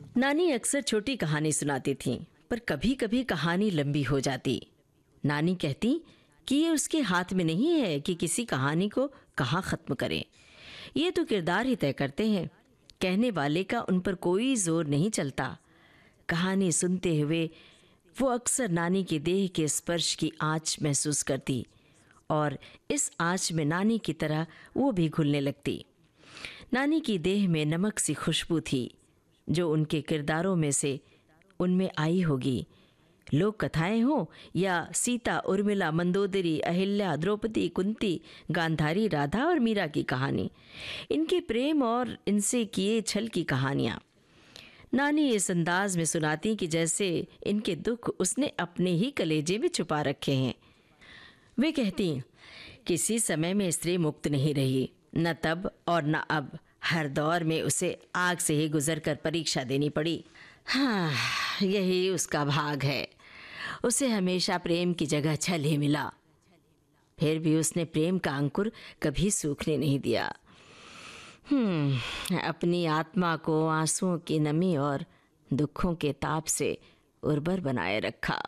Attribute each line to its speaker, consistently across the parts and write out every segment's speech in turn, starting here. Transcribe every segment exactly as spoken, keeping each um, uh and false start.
Speaker 1: नानी अक्सर छोटी कहानी सुनाती थीं, पर कभी कभी कहानी लंबी हो जाती। नानी कहती कि ये उसके हाथ में नहीं है कि किसी कहानी को कहाँ ख़त्म करें। ये तो किरदार ही तय करते हैं, कहने वाले का उन पर कोई जोर नहीं चलता। कहानी सुनते हुए वो अक्सर नानी के देह के स्पर्श की आँच महसूस करती और इस आँच में नानी की तरह वो भी घुलने लगती। नानी की देह में नमक सी खुशबू थी जो उनके किरदारों में से उनमें आई होगी। लोक कथाएं हों या सीता, उर्मिला, मंदोदरी, अहिल्या, द्रौपदी, कुंती, गांधारी, राधा और मीरा की कहानी, इनके प्रेम और इनसे किए छल की कहानियाँ नानी इस अंदाज में सुनाती कि जैसे इनके दुख उसने अपने ही कलेजे में छुपा रखे हैं। वे कहती, किसी समय में स्त्री मुक्त नहीं रही, न तब और न अब। हर दौर में उसे आग से ही गुजर कर परीक्षा देनी पड़ी। हाँ, यही उसका भाग है। उसे हमेशा प्रेम की जगह छल ही मिला। फिर भी उसने प्रेम का अंकुर कभी सूखने नहीं दिया। हम्म अपनी आत्मा को आंसुओं की नमी और दुखों के ताप से उर्वर बनाए रखा।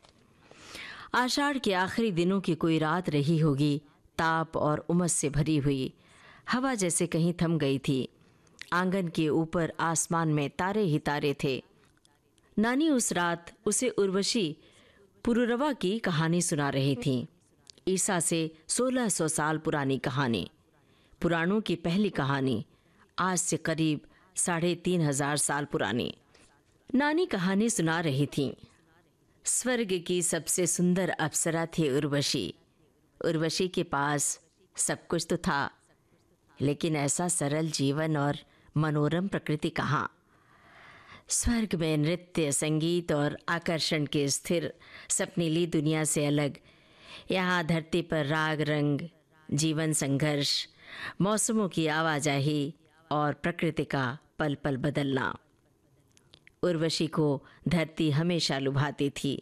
Speaker 1: आषाढ़ के आखिरी दिनों की कोई रात रही होगी, ताप और उमस से भरी हुई। हवा जैसे कहीं थम गई थी। आंगन के ऊपर आसमान में तारे ही तारे थे। नानी उस रात उसे उर्वशी पुरुरवा की कहानी सुना रही थीं। ईसा से सोलह सौ साल पुरानी कहानी, पुराणों की पहली कहानी, आज से करीब साढ़े तीन हजार साल पुरानी। नानी कहानी सुना रही थीं। स्वर्ग की सबसे सुंदर अप्सरा थी उर्वशी। उर्वशी के पास सब कुछ तो था, लेकिन ऐसा सरल जीवन और मनोरम प्रकृति कहाँ। स्वर्ग में नृत्य, संगीत और आकर्षण के स्थिर सपनीली दुनिया से अलग यहाँ धरती पर राग रंग, जीवन संघर्ष, मौसमों की आवाजाही और प्रकृति का पल पल बदलना। उर्वशी को धरती हमेशा लुभाती थी।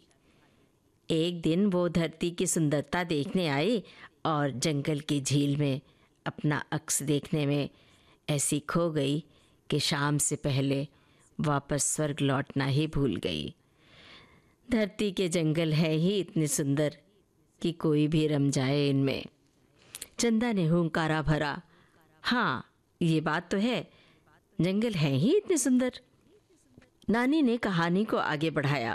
Speaker 1: एक दिन वो धरती की सुंदरता देखने आई और जंगल की झील में अपना अक्स देखने में ऐसी खो गई कि शाम से पहले वापस स्वर्ग लौटना ही भूल गई। धरती के जंगल है ही इतने सुंदर कि कोई भी रम जाए इनमें। चंदा ने हुंकारा भरा, हाँ ये बात तो है, जंगल है ही इतने सुंदर। नानी ने कहानी को आगे बढ़ाया।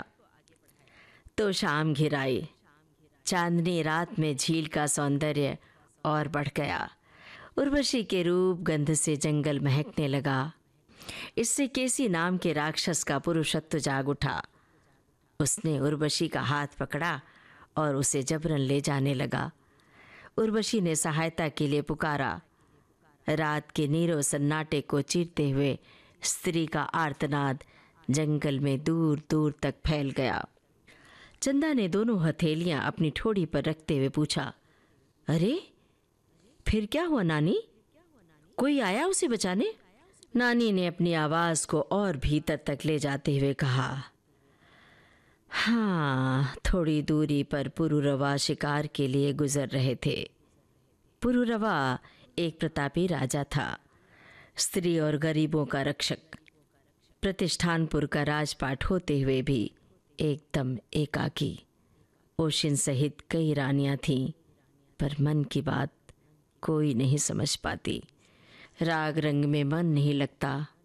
Speaker 1: तो शाम घिर आई। चांदनी रात में झील का सौंदर्य और बढ़ गया। उर्वशी के रूप गंध से जंगल महकने लगा। इससे केसी नाम के राक्षस का पुरुषत्व जाग उठा। उसने उर्वशी का हाथ पकड़ा और उसे जबरन ले जाने लगा। उर्वशी ने सहायता के लिए पुकारा। रात के नीरव सन्नाटे को चीरते हुए स्त्री का आर्तनाद जंगल में दूर दूर तक फैल गया। चंदा ने दोनों हथेलियां अपनी ठोड़ी पर रखते हुए पूछा, अरे फिर क्या हुआ नानी? कोई आया उसे बचाने? नानी ने अपनी आवाज को और भीतर तक ले जाते हुए कहा, हाँ, थोड़ी दूरी पर पुरुरवा शिकार के लिए गुजर रहे थे। पुरुरवा एक प्रतापी राजा था, स्त्री और गरीबों का रक्षक। प्रतिष्ठानपुर का राजपाट होते हुए भी एकदम एकाकी। ओशिन सहित कई रानियां थीं, पर मन की बात कोई नहीं समझ पाती। राग रंग में मन नहीं लगता,